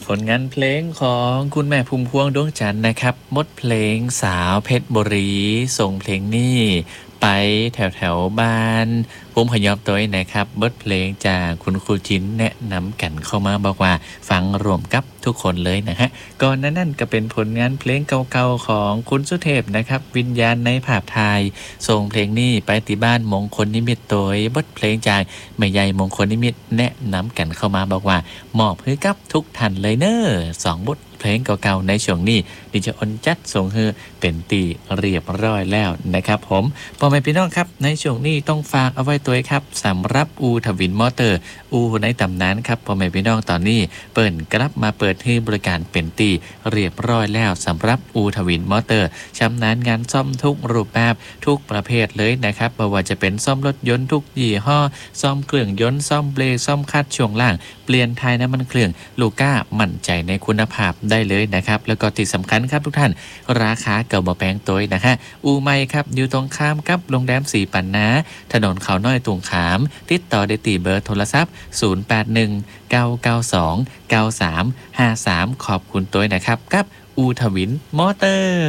ผลงานเพลงของคุณแม่พุ่มพวงดวงจันทร์นะครับบทเพลงสาวเพชรบุรีส่งเพลงนี้ไปแถวแถวบ้านผมขยอบตัวเองนะครับบทเพลงจากคุณครูจินแนะนำกันเข้ามาบอกว่าฟังรวมกับทุกคนเลยนะฮะก่อนนั้นก็เป็นผลงานเพลงเก่าๆของคุณสุเทพนะครับวิญญาณในภาพถ่ายส่งเพลงนี้ไปที่บ้านมงคลนิมิตโดยบทเพลงจากแม่ใหญ่มงคลนิมิตแนะนำกันเข้ามาบอกว่ามอบให้กับทุกท่านเลยเนอะสองบทเพลงเก่าๆในช่วงนี้ดิจะอนจัดส่งให้เป็นตีเรียบร้อยแล้วนะครับผมพ่อแม่พี่น้องครับในช่วงนี้ต้องฝากเอาไว้ตัวครับสำหรับอูทวินมอเตอร์อูในตำนานครับพ่อแม่พี่น้องตอนนี้เปิดกลับมาเปิดให้บริการเป็นตีเรียบร้อยแล้วสำหรับอูทวินมอเตอร์ชำนาญงานซ่อมทุกรูปแบบทุกประเภทเลยนะครับไม่ว่าจะเป็นซ่อมรถยนต์ทุกยี่ห้อซ่อมเครื่องยนต์ซ่อมเบรกซ่อมคัดช่วงล่างเปลี่ยนทายน้ำมันเครื่องลูก้ามั่นใจในคุณภาพได้เลยนะครับแล้วก็ที่สำคัญครับทุกท่านราคาเก่าบ่แพงตัวนะฮะอูไมครับอยู่ตรงข้ามกับโรงแรมสีปันนาถนนเขาน้อยตุงขามติดต่อได้ที่เบอร์โทรศัพท์0819929353ขอบคุณตัวนะครับกับอูทวินมอเตอร์